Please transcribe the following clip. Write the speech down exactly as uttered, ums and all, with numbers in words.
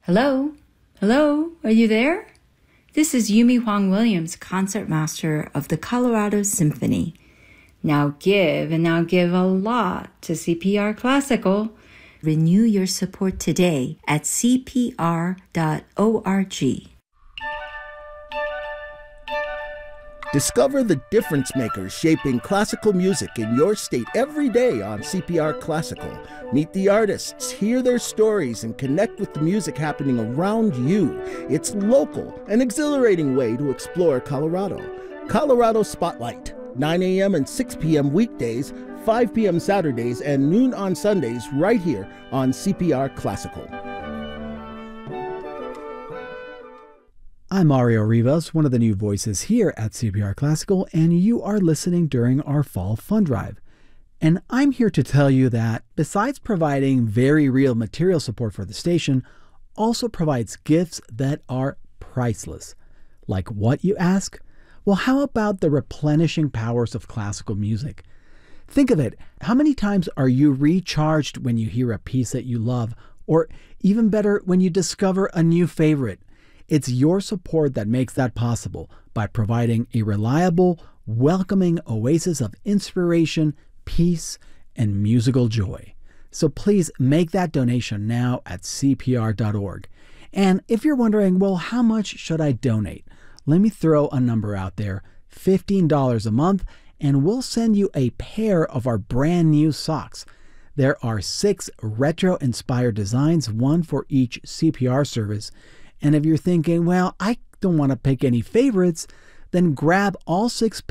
Hello? Hello? Are you there? This is Yumi Huang Williams, concertmaster of the Colorado Symphony. Now give, and now give a lot to C P R Classical. Renew your support today at c p r dot org. Discover the difference makers shaping classical music in your state every day on C P R Classical. Meet the artists, hear their stories, and connect with the music happening around you. It's local, an exhilarating way to explore Colorado. Colorado Spotlight, nine a.m. and six p.m. weekdays, five p.m. Saturdays, and noon on Sundays right here on C P R Classical. I'm Mario Rivas, one of the new voices here at C P R Classical, and you are listening during our Fall Fund Drive. And I'm here to tell you that, besides providing very real material support for the station, also provides gifts that are priceless. Like what, you ask? Well, how about the replenishing powers of classical music? Think of it. How many times are you recharged when you hear a piece that you love? Or even better, when you discover a new favorite? It's your support that makes that possible by providing a reliable, welcoming oasis of inspiration, peace, and musical joy. So please make that donation now at c p r dot org. And if you're wondering, well, how much should I donate? Let me throw a number out there, fifteen dollars a month, and we'll send you a pair of our brand new socks. There are six retro-inspired designs, one for each C P R service. And if you're thinking, well, I don't want to pick any favorites, then grab all six